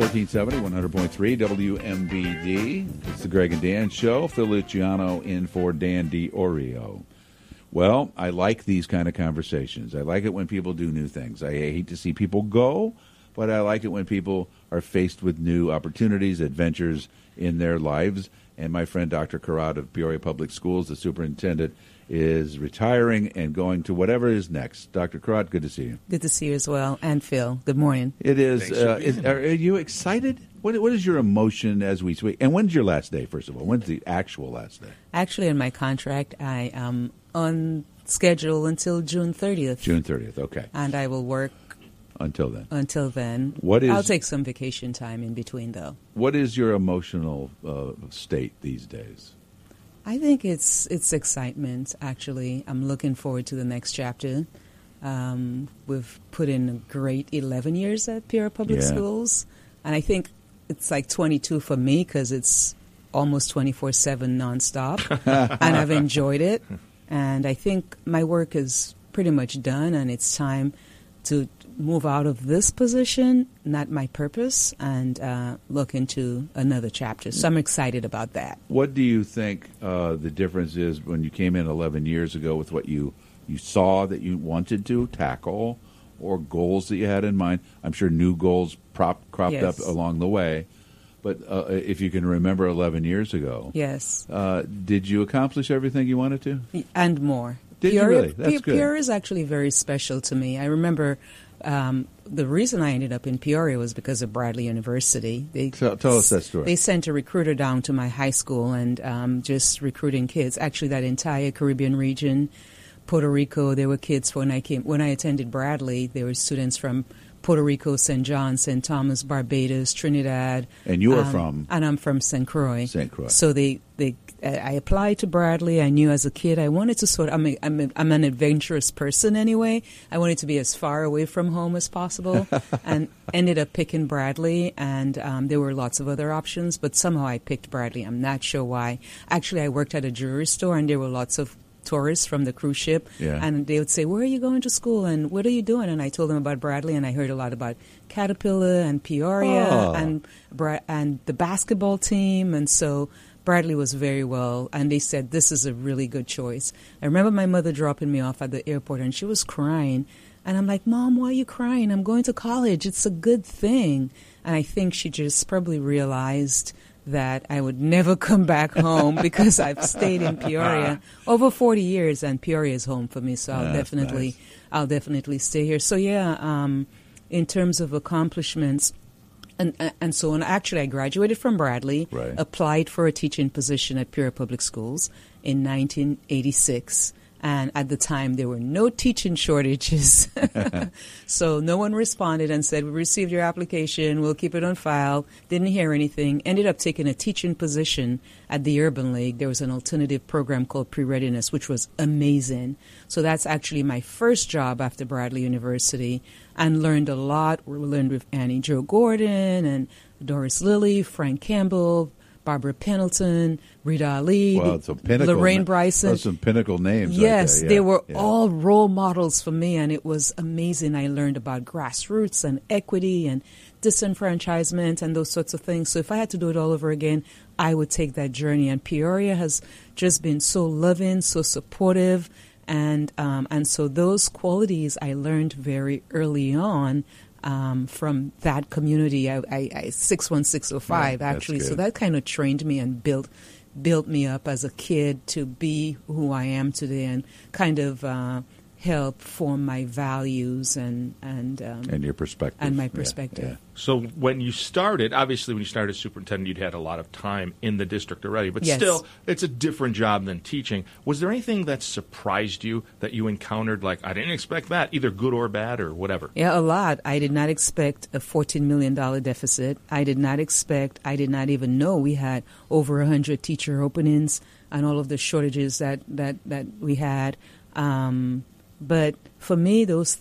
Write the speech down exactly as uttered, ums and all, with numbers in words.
fourteen seventy, one hundred point three W M B D. It's the Greg and Dan Show. Phil Luciano in for Dan DiOrio. Well, I like these kind of conversations. I like it when people do new things. I hate to see people go, but I like it when people are faced with new opportunities, adventures in their lives. And my friend Doctor Karat of Peoria Public Schools, the superintendent, is retiring and going to whatever is next. Doctor Karat, good to see you. Good to see you as well. And Phil, good morning. It is. Uh, is are, are you excited? What, what is your emotion as we speak? And when's your last day, first of all? When's the actual last day? Actually, in my contract, I am on schedule until June thirtieth. June thirtieth, okay. And I will work until then. Until then. What is, I'll take some vacation time in between, though. What is your emotional uh, state these days? I think it's it's excitement, actually. I'm looking forward to the next chapter. Um, we've put in a great eleven years at Peoria Public yeah. Schools. And I think it's like twenty-two for me because it's almost twenty-four seven nonstop. And I've enjoyed it. And I think my work is pretty much done, and it's time to move out of this position, not my purpose, and uh, look into another chapter. So I'm excited about that. What do you think uh, the difference is when you came in eleven years ago with what you, you saw that you wanted to tackle or goals that you had in mind? I'm sure new goals prop, cropped yes. up along the way. But uh, if you can remember eleven years ago, yes, uh, did you accomplish everything you wanted to? And more. Did Peoria, you really? That's Pe- good. Peoria is actually very special to me. I remember um, the reason I ended up in Peoria was because of Bradley University. They, tell, tell us that story. They sent a recruiter down to my high school and um, just recruiting kids. Actually, that entire Caribbean region, Puerto Rico, there were kids when I came. When I attended Bradley, there were students from Puerto Rico, Saint John, Saint Thomas, Barbados, Trinidad. And you are um, from? And I'm from Saint Croix. Saint Croix. So they, they, I applied to Bradley. I knew as a kid I wanted to sort of, I'm, a, I'm, a, I'm an adventurous person anyway. I wanted to be as far away from home as possible and ended up picking Bradley. And um, there were lots of other options, but somehow I picked Bradley. I'm not sure why. Actually, I worked at a jewelry store and there were lots of tourists from the cruise ship, yeah. and they would say, where are you going to school and what are you doing? And I told them about Bradley, and I heard a lot about Caterpillar and Peoria oh. and Bra- and the basketball team, and so Bradley was very well, and they said, this is a really good choice. I remember my mother dropping me off at the airport, and she was crying, and I'm like, Mom, why are you crying? I'm going to college. It's a good thing. And I think she just probably realized that I would never come back home because I've stayed in Peoria over forty years, and Peoria is home for me. So I'll That's definitely, nice. I'll definitely stay here. So yeah, um, in terms of accomplishments, and and so on. Actually, I graduated from Bradley, right. applied for a teaching position at Peoria Public Schools in nineteen eighty-six. And at the time, there were no teaching shortages. So no one responded and said, we received your application, we'll keep it on file. Didn't hear anything. Ended up taking a teaching position at the Urban League. There was an alternative program called Pre-Readiness, which was amazing. So that's actually my first job after Bradley University, and learned a lot. We learned with Annie Jo Gordon and Doris Lilly, Frank Campbell, Barbara Pendleton, Rita Ali, wow, some pinnacle, Lorraine Bryson. Those some pinnacle names. Yes, right there. Yeah, they were yeah. all role models for me, and it was amazing. I learned about grassroots and equity and disenfranchisement and those sorts of things. So if I had to do it all over again, I would take that journey. And Peoria has just been so loving, so supportive, and um, and so those qualities I learned very early on. Um, from that community, I, I, I six one six oh five yeah, actually. good. So that kind of trained me and built built me up as a kid to be who I am today, and kind of uh, help form my values and and um, and your perspective and my Yeah, perspective. yeah. So when you started, obviously when you started as superintendent, you'd had a lot of time in the district already, but Yes. still, it's a different job than teaching. Was there anything that surprised you that you encountered, like, I didn't expect that, either good or bad or whatever? Yeah, a lot. I did not expect a fourteen million dollars deficit. I did not expect, I did not even know we had over one hundred teacher openings and all of the shortages that, that, that we had. Um, but for me, those